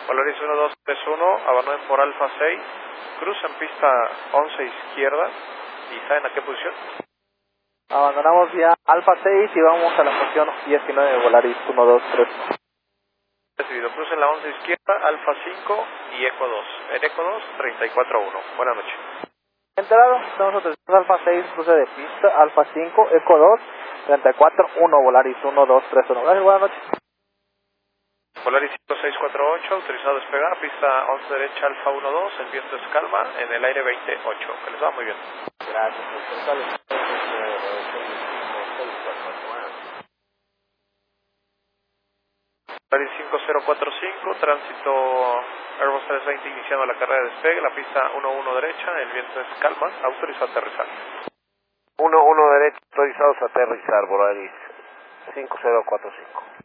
Polaris 1231, abandonen por Alfa 6, cruzan pista 11 izquierda, ¿y saben a qué posición? Abandonamos vía Alfa 6 y vamos a la posición 19 de Volaris 123. Recibido, crucen la 11 izquierda, Alfa 5 y Eco 2. En Eco 2, 34-1. Buenas noches. Enterado, estamos aterrizando Alfa 6, cruce de pista, Alfa 5, Eco 2, 34-1, Volaris 1231. Gracias, buenas noches. Polaris 5648, autorizado a despegar, pista 11 derecha, Alfa 12, el viento es calma, en el aire 28. Que les va muy bien. Gracias. Polaris 5045, tránsito Airbus 320 iniciando la carrera de despegue, la pista 11 derecha, el viento es calma, autorizado a aterrizar. 11 derecha, autorizados a aterrizar, Volaris 5045.